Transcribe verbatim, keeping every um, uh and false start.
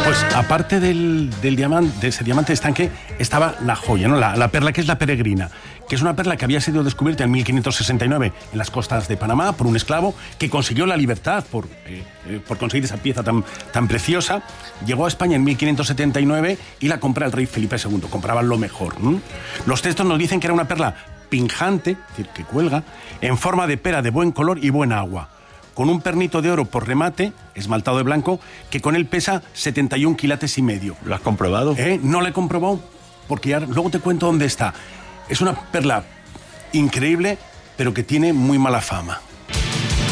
Pues aparte del, del diamante, de ese diamante estanque, estaba la joya, ¿no? La, la perla, que es la peregrina, que es una perla que había sido descubierta en mil quinientos sesenta y nueve en las costas de Panamá por un esclavo que consiguió la libertad por, eh, eh, por conseguir esa pieza tan, tan preciosa. Llegó a España en mil quinientos setenta y nueve y la compra el rey Felipe segundo. Compraban lo mejor. ¿m? Los textos nos dicen que era una perla pinjante, es decir, que cuelga, en forma de pera de buen color y buena agua, con un pernito de oro por remate, esmaltado de blanco, que con él pesa setenta y un quilates y medio. ¿Lo has comprobado? ¿Eh? No lo he comprobado, porque ya, luego te cuento dónde está. Es una perla increíble, pero que tiene muy mala fama.